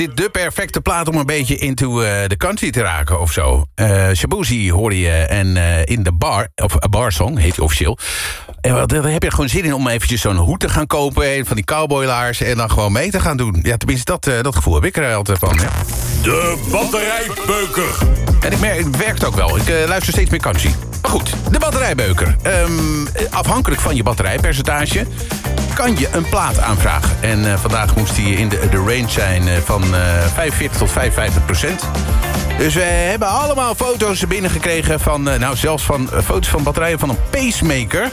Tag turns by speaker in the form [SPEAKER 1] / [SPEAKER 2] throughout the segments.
[SPEAKER 1] Dit de perfecte plaat om een beetje into de country te raken of zo. Shaboozey hoorde je en in de bar, of a bar song, heet hij officieel. En daar heb je gewoon zin in om eventjes zo'n hoed te gaan kopen, van die cowboylaars, en dan gewoon mee te gaan doen. Ja, tenminste, dat gevoel heb ik er altijd van. Ja.
[SPEAKER 2] De batterijbeuker.
[SPEAKER 1] En ik merk, het werkt ook wel. Ik luister steeds meer country. Maar goed, de batterijbeuker. Afhankelijk van je batterijpercentage kan je een plaat aanvragen. En vandaag moest die in de range zijn van 45 tot 55%. Dus we hebben allemaal foto's binnengekregen van, zelfs van foto's van batterijen van een pacemaker.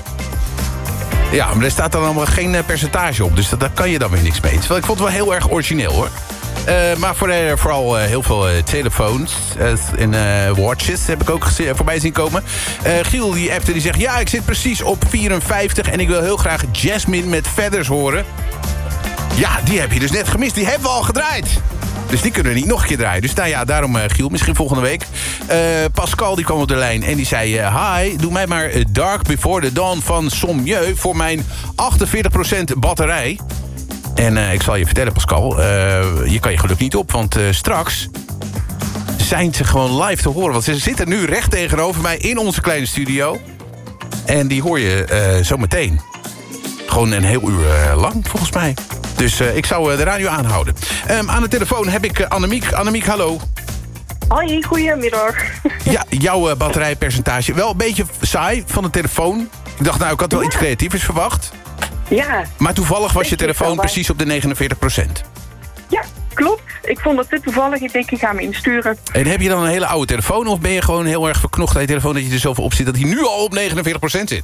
[SPEAKER 1] Ja, maar er staat dan allemaal geen percentage op. Dus daar kan je dan weer niks mee. Terwijl ik vond het wel heel erg origineel, hoor. Maar vooral heel veel telefoons en watches heb ik ook voorbij zien komen. Giel die appte, die zegt, ja, ik zit precies op 54 en ik wil heel graag Jasmine met Feathers horen. Ja, die heb je dus net gemist. Die hebben we al gedraaid. Dus die kunnen we niet nog een keer draaien. Dus nou ja, daarom Giel, misschien volgende week. Pascal die kwam op de lijn en die zei, hi, doe mij maar Dark Before the Dawn van Sommieu voor mijn 48% batterij. En ik zal je vertellen, Pascal, je kan je geluk niet op, want straks zijn ze gewoon live te horen. Want ze zitten nu recht tegenover mij in onze kleine studio. En die hoor je zo meteen. Gewoon een heel uur lang, volgens mij. Dus ik zou de radio aanhouden. Aan de telefoon heb ik Annemiek. Annemiek, hallo.
[SPEAKER 3] Hoi, goedemiddag.
[SPEAKER 1] Ja, jouw batterijpercentage. Wel een beetje saai van de telefoon. Ik dacht, ik had wel iets creatiefs verwacht.
[SPEAKER 3] Ja.
[SPEAKER 1] Maar toevallig was je telefoon precies op de 49%.
[SPEAKER 3] Ja, klopt. Ik vond het te toevallig. Ik denk, ik ga hem insturen.
[SPEAKER 1] En heb je dan een hele oude telefoon of ben je gewoon heel erg verknocht aan je telefoon dat je er zoveel op zit dat hij nu al op 49% zit?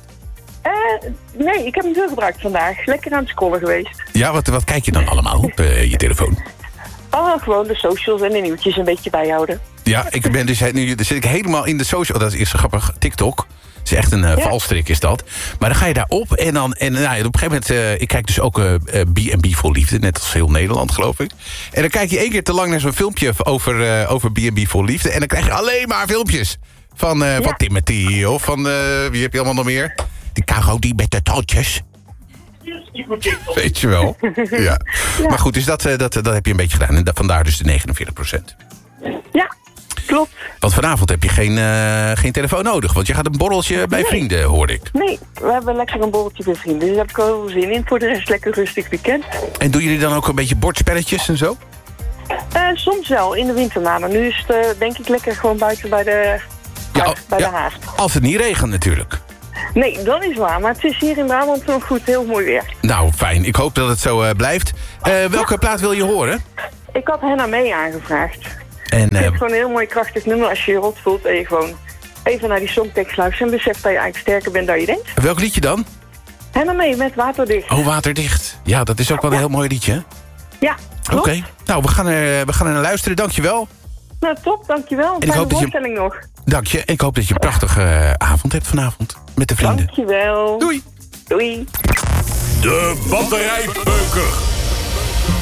[SPEAKER 3] Nee, ik heb hem veel gebruikt vandaag. Lekker aan het scrollen geweest.
[SPEAKER 1] Ja, wat kijk je dan allemaal op je telefoon?
[SPEAKER 3] Oh, gewoon de socials en de nieuwtjes een beetje bijhouden.
[SPEAKER 1] Ja, ik ben dus nu zit ik helemaal in de social. Dat is grappig, TikTok. Het is echt een valstrik, is dat. Maar dan ga je daar op en op een gegeven moment... ik kijk dus ook B&B voor Liefde, net als heel Nederland, geloof ik. En dan kijk je 1 keer te lang naar zo'n filmpje over B&B voor Liefde. En dan krijg je alleen maar filmpjes van Timothy of van... wie heb je allemaal nog meer? Die Caro die met de tandjes. Weet je wel. Ja. Maar goed, dus dat heb je een beetje gedaan. En vandaar dus de 49%.
[SPEAKER 3] Ja, klopt.
[SPEAKER 1] Want vanavond heb je geen telefoon nodig. Want je gaat een borreltje bij vrienden, hoor ik.
[SPEAKER 3] Nee, we hebben lekker een borreltje bij vrienden. Dus daar heb ik wel zin in. Voor de rest lekker rustig weekend.
[SPEAKER 1] En doen jullie dan ook een beetje bordspelletjes en zo?
[SPEAKER 3] Soms wel, in de wintermaanden. Nu is het denk ik lekker gewoon buiten bij de haard.
[SPEAKER 1] Als het niet regent natuurlijk.
[SPEAKER 3] Nee, dat is waar. Maar het is hier in Brabant nog goed, heel mooi weer.
[SPEAKER 1] Nou, fijn. Ik hoop dat het zo blijft. Welke plaat wil je horen?
[SPEAKER 3] Ik had Henna May aangevraagd.
[SPEAKER 1] En,
[SPEAKER 3] het is gewoon een heel mooi krachtig nummer als je je rot voelt en je gewoon even naar die songtekst luistert en beseft dat je eigenlijk sterker bent dan je denkt.
[SPEAKER 1] Welk liedje dan?
[SPEAKER 3] Henna May met Waterdicht.
[SPEAKER 1] Oh, Waterdicht. Ja, dat is ook wel een heel mooi liedje, hè?
[SPEAKER 3] Ja, klopt.
[SPEAKER 1] Oké. Nou, we gaan er naar luisteren. Dankjewel.
[SPEAKER 3] Nou, top. Dankjewel. En fijne voorstelling nog.
[SPEAKER 1] Dank je. Ik hoop dat je een prachtige avond hebt vanavond met de vrienden.
[SPEAKER 3] Dankjewel.
[SPEAKER 1] Doei.
[SPEAKER 3] Doei.
[SPEAKER 2] De batterijbeuker.